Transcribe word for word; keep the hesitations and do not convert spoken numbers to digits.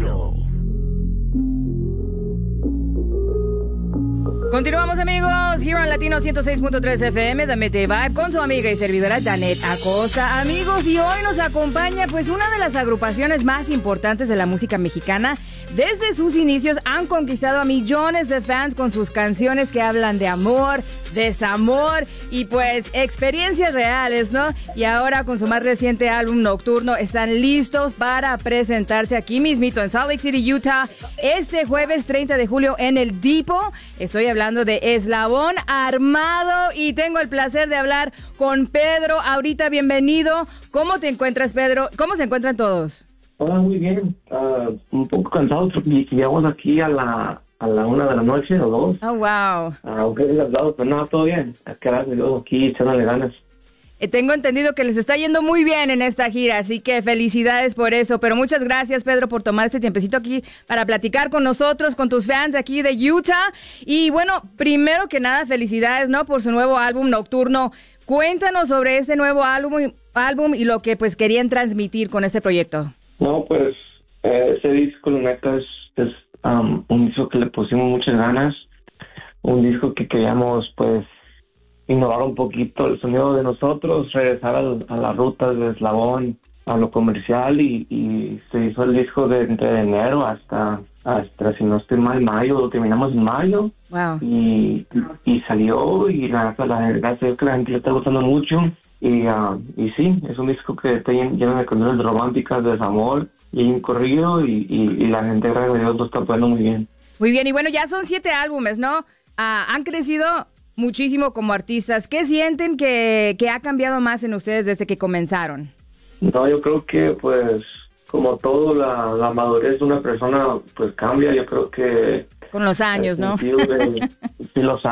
Radio. Continuamos, amigos, here on Latino ciento seis punto tres F M, The Midday Vibe, con su amiga y servidora Janet Acosta. Amigos, y hoy nos acompaña pues una de las agrupaciones más importantes de la música mexicana. Desde sus inicios han conquistado a millones de fans con sus canciones que hablan de amor, desamor y pues experiencias reales, ¿no? Y ahora con su más reciente álbum Nocturno están listos para presentarse aquí mismito en Salt Lake City, Utah, este jueves treinta de julio en el Depot. Estoy hablando de Eslabón Armado y tengo el placer de hablar con Pedro. Ahorita, bienvenido. ¿Cómo te encuentras, Pedro? ¿Cómo se encuentran todos? Hola, muy bien. Uh, un poco cansados porque llegamos aquí a la a la una de la noche o dos. Oh, wow. Uh, aunque es hablado, pero no, todo bien. Quedarme luego aquí echándole ganas. Eh, tengo entendido que les está yendo muy bien en esta gira, así que felicidades por eso. Pero muchas gracias, Pedro, por tomar este tiempecito aquí para platicar con nosotros, con tus fans de aquí de Utah. Y bueno, primero que nada, felicidades, ¿no? Por su nuevo álbum Nocturno. Cuéntanos sobre este nuevo álbum, álbum y lo que pues querían transmitir con este proyecto. No, pues eh, ese disco, la neta, es, es um, un disco que le pusimos muchas ganas. Un disco que queríamos, pues, innovar un poquito el sonido de nosotros, regresar al, a las rutas de Eslabón, a lo comercial, y, y se hizo el disco de, de enero hasta, hasta, si no estoy mal, mayo, lo terminamos en mayo. Wow. Y, y salió, y la, la, gracias a Dios que la gente le está gustando mucho. Y, uh, y sí, es un disco que está lleno de canciones románticas, de desamor, y un corrido, y, y, y la gente, gracias a Dios, lo está apoyando muy bien. Muy bien, y bueno, ya son siete álbumes, ¿no? Ah, han crecido muchísimo como artistas. ¿Qué sienten que, que ha cambiado más en ustedes desde que comenzaron? No, yo creo que, pues, como todo, la, la madurez de una persona, pues, cambia. Yo creo que... Con los años, ¿no? De, sí, los